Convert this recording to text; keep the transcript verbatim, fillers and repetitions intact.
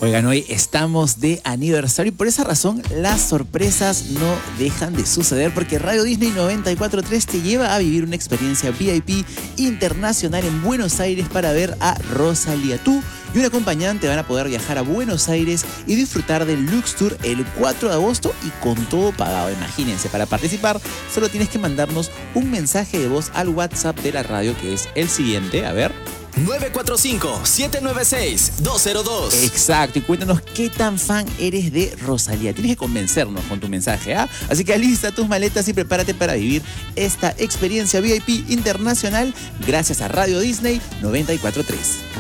Oigan, hoy estamos de aniversario y por esa razón las sorpresas no dejan de suceder, porque Radio Disney noventa y cuatro punto tres te lleva a vivir una experiencia V I P internacional en Buenos Aires para ver a Rosalía. Tú y un acompañante van a poder viajar a Buenos Aires y disfrutar del Lux Tour el cuatro de agosto y con todo pagado. Imagínense, para participar solo tienes que mandarnos un mensaje de voz al WhatsApp de la radio, que es el siguiente, a ver... nueve cuatro cinco, siete nueve seis, dos cero dos. Exacto, y cuéntanos qué tan fan eres de Rosalía. Tienes que convencernos con tu mensaje, ¿ah? Así que alista tus maletas y prepárate para vivir esta experiencia V I P internacional gracias a Radio Disney noventa y cuatro punto tres.